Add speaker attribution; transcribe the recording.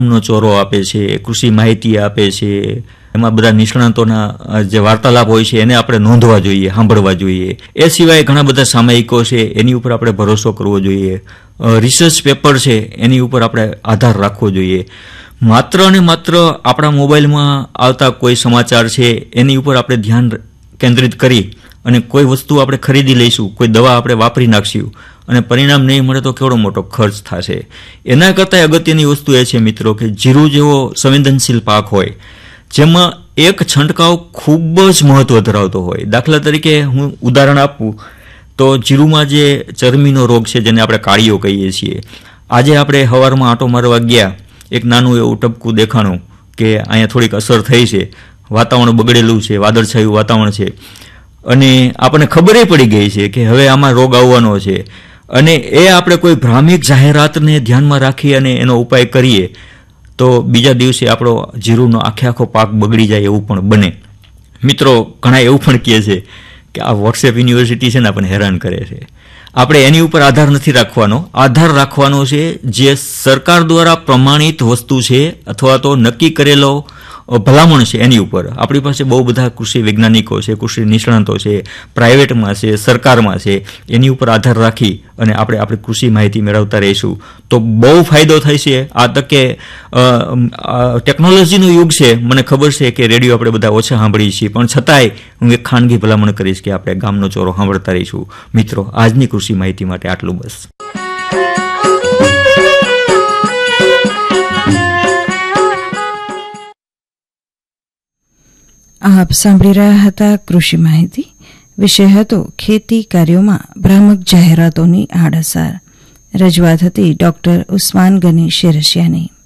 Speaker 1: નો ચોરો આપે છે, કૃષિ માહિતી આપે છે, એમાં બધા નિષ્ણાતોના જે વાર્તાલાપ હોય છે એને આપણે નોંધવા જોઈએ, સાંભળવા જોઈએ. એ સિવાય ઘણા બધા સામયિકો છે એની ઉપર આપણે ભરોસો કરવો જોઈએ. રિસર્ચ પેપર છે એની ઉપર આપણે આધાર રાખવો જોઈએ. માત્ર અને માત્ર આપણા મોબાઈલમાં આવતા કોઈ સમાચાર છે એની ઉપર આપણે ધ્યાન કેન્દ્રિત કરી અને કોઈ વસ્તુ આપણે ખરીદી લઈશું, કોઈ દવા આપણે વાપરી નાખશું અને પરિણામ નહીં મળે તો કેવડો મોટો ખર્ચ થશે. એના કરતાં અગત્યની વસ્તુ એ છે મિત્રો કે જીરું જેવો સંવેદનશીલ પાક હોય જેમાં એક છંટકાવ ખૂબ જ મહત્વ ધરાવતો હોય. દાખલા તરીકે હું ઉદાહરણ આપું તો જીરુમાં જે ચરમીનો રોગ છે જેને આપણે કાળીઓ કહીએ છીએ, આજે આપણે સવારમાં આંટો મારવા ગયા, એક નાનું એવું ટપકું દેખાણું કે અહીંયા થોડીક અસર થઈ છે, વાતાવરણ બગડેલું છે, વાદળછાયું વાતાવરણ છે અને આપણને ખબર પડી ગઈ છે કે હવે આમાં રોગ આવવાનો છે અને એ આપણે કોઈ ભ્રામિક જાહેરાતને ધ્યાનમાં રાખી અને એનો ઉપાય કરીએ તો બીજા દિવસે આપણો જીરુનો આખો પાક બગડી જાય એવું પણ બને. મિત્રો ઘણા એવું પણ કહે છે કે આ વોટ્સએપ યુનિવર્સિટી છે ને આપણને હેરાન કરે છે. આપણે એની ઉપર આધાર નથી રાખવાનો, આધાર રાખવાનો છે જે સરકાર દ્વારા પ્રમાણિત વસ્તુ છે અથવા તો નક્કી કરેલો ભલામણ છે એની ઉપર. આપણી પાસે બહુ બધા કૃષિ વૈજ્ઞાનિકો છે, કૃષિ નિષ્ણાતો છે, પ્રાઇવેટમાં છે, સરકારમાં છે, એની ઉપર આધાર રાખી અને આપણે આપણી કૃષિ માહિતી મેળવતા રહીશું તો બહુ ફાયદો થાય છે. આ તકે ટેકનોલોજીનો યુગ છે, મને ખબર છે કે રેડિયો આપણે બધા ઓછા સાંભળીએ છીએ, પણ છતાંય હું એક ખાનગી ભલામણ કરીશ કે આપણે ગામનો ચોરો સાંભળતા રહીશું. મિત્રો, આજની કૃષિ માહિતી માટે આટલું બસ.
Speaker 2: આપ સાંભળી રહ્યા હતા કૃષિ માહિતી. વિષય હતો ખેતી કાર્યોમાં ભ્રામક જાહેરાતોની આડઅસર. રજૂઆત હતી ડોક્ટર ઉસ્માન ગની શેરશિયાની.